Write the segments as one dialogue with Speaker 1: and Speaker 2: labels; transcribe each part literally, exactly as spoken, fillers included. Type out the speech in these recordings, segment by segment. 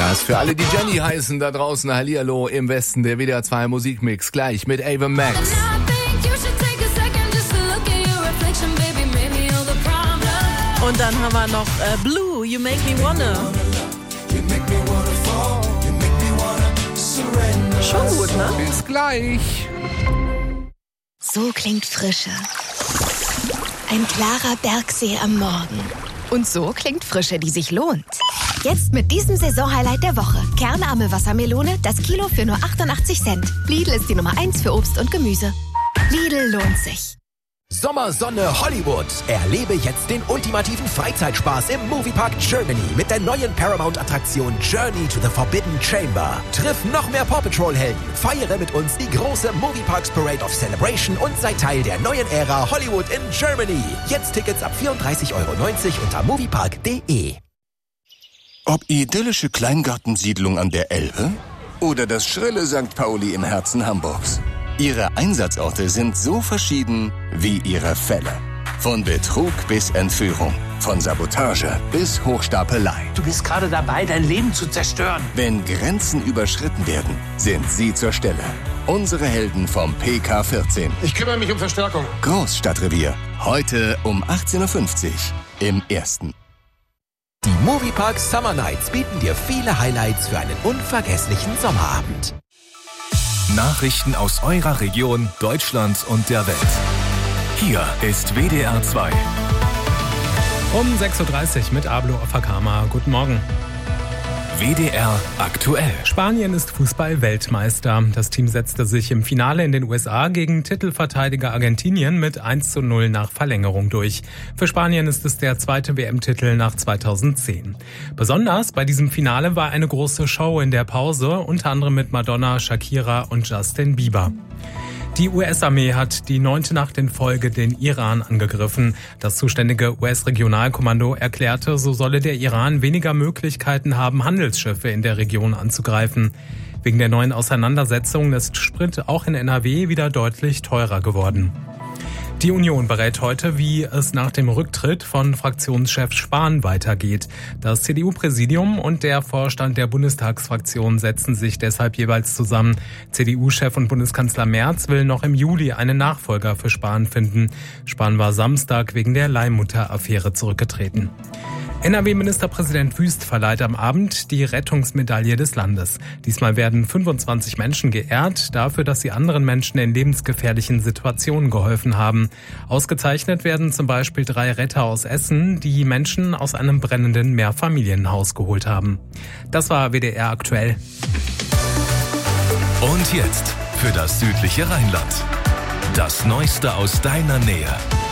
Speaker 1: Das für alle, die Jenny heißen, da draußen Hallihallo im Westen, der W D R zwei Musikmix, gleich mit Ava Max.
Speaker 2: Und dann haben wir noch äh, Blue, You Make Me Wanna. Schon gut, ne?
Speaker 1: Bis gleich.
Speaker 3: So klingt Frische. Ein klarer Bergsee am Morgen. Und so klingt Frische, die sich lohnt. Jetzt mit diesem Saisonhighlight der Woche. Kernarme Wassermelone, das Kilo für nur achtundachtzig Cent. Lidl ist die Nummer eins für Obst und Gemüse. Lidl lohnt sich.
Speaker 4: Sommersonne Hollywood. Erlebe jetzt den ultimativen Freizeitspaß im Moviepark Germany mit der neuen Paramount-Attraktion Journey to the Forbidden Chamber. Triff noch mehr Paw Patrol-Helden, feiere mit uns die große Movieparks Parade of Celebration und sei Teil der neuen Ära Hollywood in Germany. Jetzt Tickets ab vierunddreißig Euro neunzig unter moviepark punkt de.
Speaker 5: Ob idyllische Kleingartensiedlung an der Elbe oder das schrille Sankt Pauli im Herzen Hamburgs. Ihre Einsatzorte sind so verschieden wie ihre Fälle. Von Betrug bis Entführung, von Sabotage bis Hochstapelei.
Speaker 6: Du bist gerade dabei, dein Leben zu zerstören.
Speaker 5: Wenn Grenzen überschritten werden, sind sie zur Stelle. Unsere Helden vom P K vierzehn.
Speaker 7: Ich kümmere mich um Verstärkung.
Speaker 5: Großstadtrevier. Heute um achtzehn Uhr fünfzig im Ersten.
Speaker 4: Die Moviepark Summer Nights bieten dir viele Highlights für einen unvergesslichen Sommerabend.
Speaker 8: Nachrichten aus eurer Region, Deutschland und der Welt. Hier ist W D R zwei.
Speaker 9: Um sechs Uhr dreißig mit Ablo Afakama. Guten Morgen.
Speaker 8: W D R aktuell.
Speaker 9: Spanien ist Fußball-Weltmeister. Das Team setzte sich im Finale in den U S A gegen Titelverteidiger Argentinien mit eins zu null nach Verlängerung durch. Für Spanien ist es der zweite W M-Titel nach zweitausendzehn. Besonders bei diesem Finale war eine große Show in der Pause, unter anderem mit Madonna, Shakira und Justin Bieber. Die U S-Armee hat die neunte Nacht in Folge den Iran angegriffen. Das zuständige U S-Regionalkommando erklärte, so solle der Iran weniger Möglichkeiten haben, Handelsschiffe in der Region anzugreifen. Wegen der neuen Auseinandersetzungen ist Sprit auch in N R W wieder deutlich teurer geworden. Die Union berät heute, wie es nach dem Rücktritt von Fraktionschef Spahn weitergeht. Das C D U-Präsidium und der Vorstand der Bundestagsfraktion setzen sich deshalb jeweils zusammen. C D U-Chef und Bundeskanzler Merz will noch im Juli einen Nachfolger für Spahn finden. Spahn war Samstag wegen der Leihmutter-Affäre zurückgetreten. N R W-Ministerpräsident Wüst verleiht am Abend die Rettungsmedaille des Landes. Diesmal werden fünfundzwanzig Menschen geehrt, dafür, dass sie anderen Menschen in lebensgefährlichen Situationen geholfen haben. Ausgezeichnet werden zum Beispiel drei Retter aus Essen, die Menschen aus einem brennenden Mehrfamilienhaus geholt haben. Das war W D R aktuell.
Speaker 8: Und jetzt für das südliche Rheinland. Das Neueste aus deiner Nähe.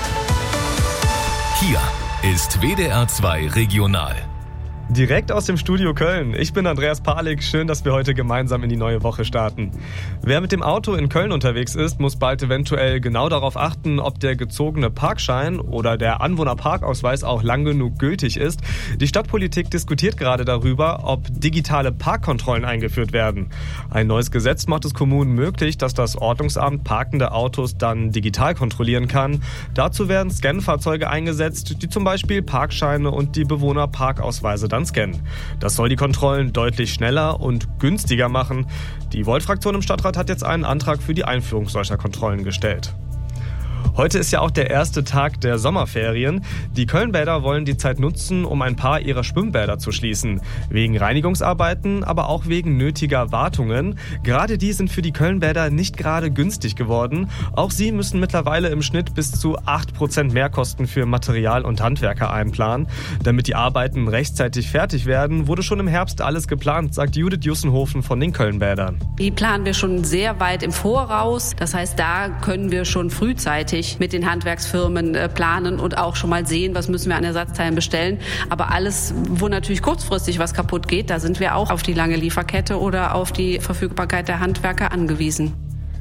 Speaker 8: Hier ist W D R zwei Regional.
Speaker 10: Direkt aus dem Studio Köln. Ich bin Andreas Palik. Schön, dass wir heute gemeinsam in die neue Woche starten. Wer mit dem Auto in Köln unterwegs ist, muss bald eventuell genau darauf achten, ob der gezogene Parkschein oder der Anwohnerparkausweis auch lang genug gültig ist. Die Stadtpolitik diskutiert gerade darüber, ob digitale Parkkontrollen eingeführt werden. Ein neues Gesetz macht es Kommunen möglich, dass das Ordnungsamt parkende Autos dann digital kontrollieren kann. Dazu werden Scan-Fahrzeuge eingesetzt, die zum Beispiel Parkscheine und die Bewohnerparkausweise dann scannen. Das soll die Kontrollen deutlich schneller und günstiger machen. Die Volt-Fraktion im Stadtrat hat jetzt einen Antrag für die Einführung solcher Kontrollen gestellt. Heute ist ja auch der erste Tag der Sommerferien. Die Kölnbäder wollen die Zeit nutzen, um ein paar ihrer Schwimmbäder zu schließen. Wegen Reinigungsarbeiten, aber auch wegen nötiger Wartungen. Gerade die sind für die Kölnbäder nicht gerade günstig geworden. Auch sie müssen mittlerweile im Schnitt bis zu acht Prozent Mehrkosten für Material und Handwerker einplanen. Damit die Arbeiten rechtzeitig fertig werden, wurde schon im Herbst alles geplant, sagt Judith Jussenhofen von den Kölnbädern.
Speaker 11: Die planen wir schon sehr weit im Voraus. Das heißt, da können wir schon frühzeitig mit den Handwerksfirmen äh, planen und auch schon mal sehen, was müssen wir an Ersatzteilen bestellen. Aber alles, wo natürlich kurzfristig was kaputt geht, da sind wir auch auf die lange Lieferkette oder auf die Verfügbarkeit der Handwerker angewiesen.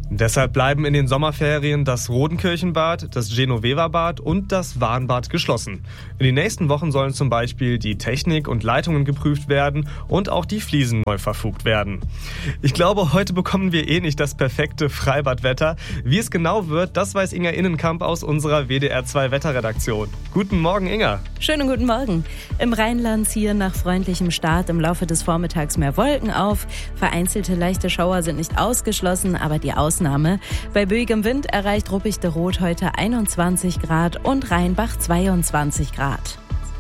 Speaker 10: Deshalb bleiben in den Sommerferien das Rodenkirchenbad, das Genoveva-Bad und das Warnbad geschlossen. In den nächsten Wochen sollen zum Beispiel die Technik und Leitungen geprüft werden und auch die Fliesen neu verfugt werden. Ich glaube, heute bekommen wir eh nicht das perfekte Freibadwetter. Wie es genau wird, das weiß Inga Innenkamp aus unserer W D R zwei Wetterredaktion. Guten Morgen, Inga.
Speaker 7: Schönen guten Morgen. Im Rheinland ziehen nach freundlichem Start im Laufe des Vormittags mehr Wolken auf. Vereinzelte leichte Schauer sind nicht ausgeschlossen, aber die Ausnahme. Bei böigem Wind erreicht Ruppichteroth heute einundzwanzig Grad und Rheinbach zweiundzwanzig Grad.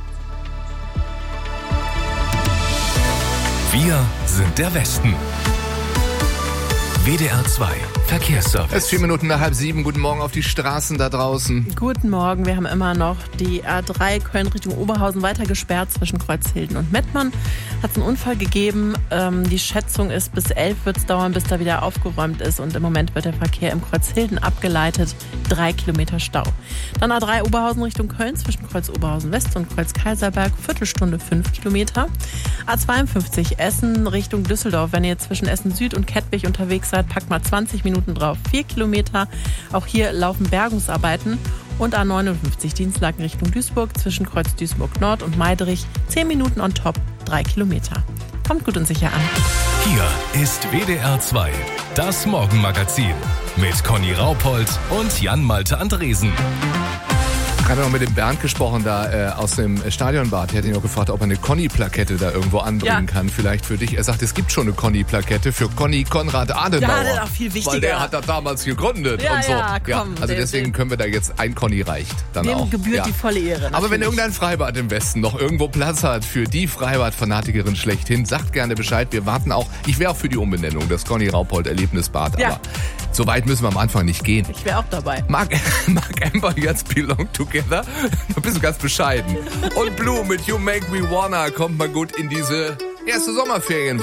Speaker 8: Wir sind der Westen. W D R zwei Verkehrsservice.
Speaker 1: Es ist vier Minuten nach halb sieben. Guten Morgen auf die Straßen da draußen.
Speaker 2: Guten Morgen. Wir haben immer noch die A drei Köln Richtung Oberhausen weiter gesperrt zwischen Kreuzhilden und Mettmann. Hat es einen Unfall gegeben. Ähm, die Schätzung ist, bis elf wird es dauern, bis da wieder aufgeräumt ist. Und im Moment wird der Verkehr im Kreuzhilden abgeleitet. Drei Kilometer Stau. Dann A drei Oberhausen Richtung Köln zwischen Kreuz Oberhausen West und Kreuz Kaiserberg. Viertelstunde fünf Kilometer. A zweiundfünfzig Essen Richtung Düsseldorf. Wenn ihr zwischen Essen Süd und Kettwig unterwegs seid, packt mal zwanzig Minuten drauf. Vier Kilometer. Auch hier laufen Bergungsarbeiten. Und A neunundfünfzig Dienstlaken Richtung Duisburg zwischen Kreuz Duisburg Nord und Meidrich. Zehn Minuten on top. Drei Kilometer. Kommt gut und sicher an.
Speaker 8: Hier ist W D R zwei, das Morgenmagazin mit Conny Raupold und Jan-Malte Andresen.
Speaker 1: Gerade noch mit dem Bernd gesprochen, da äh, aus dem Stadionbad. Er hat ihn auch gefragt, ob er eine Conny-Plakette da irgendwo anbringen ja. kann. Vielleicht für dich. Er sagt, es gibt schon eine Conny-Plakette für Conny Konrad Adenauer.
Speaker 2: Ja, das ist auch viel wichtiger.
Speaker 1: Weil der hat das damals gegründet
Speaker 2: ja,
Speaker 1: und so.
Speaker 2: Ja, komm,
Speaker 1: ja, also
Speaker 2: dem,
Speaker 1: deswegen
Speaker 2: dem,
Speaker 1: können wir da jetzt, ein Conny reicht dann
Speaker 2: dem
Speaker 1: auch.
Speaker 2: Dem gebührt
Speaker 1: ja.
Speaker 2: die volle Ehre. Natürlich.
Speaker 1: Aber wenn irgendein Freibad im Westen noch irgendwo Platz hat für die Freibad-Fanatikerin schlechthin, sagt gerne Bescheid. Wir warten auch. Ich wäre auch für die Umbenennung, das Conny Raupold Erlebnisbad.
Speaker 2: Ja.
Speaker 1: Aber so weit müssen wir am Anfang nicht gehen.
Speaker 2: Ich wäre auch dabei.
Speaker 1: Mark, Mark Amber jetzt Belong Together. Ein bisschen ganz bescheiden. Und Blue mit You Make Me Wanna kommt mal gut in diese erste Sommerferienwoche.